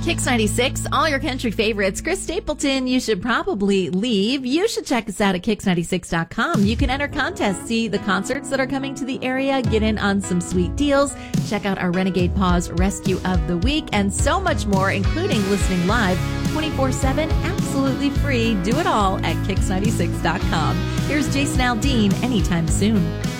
Kix 96, all your country favorites. Chris Stapleton, You Should Probably Leave. You should check us out at Kix96.com. You can enter contests, see the concerts that are coming to the area, get in on some sweet deals, check out our Renegade Paws Rescue of the Week, and so much more, including listening live 24/7, absolutely free. Do it all at Kix96.com. Here's Jason Aldean, Anytime Soon.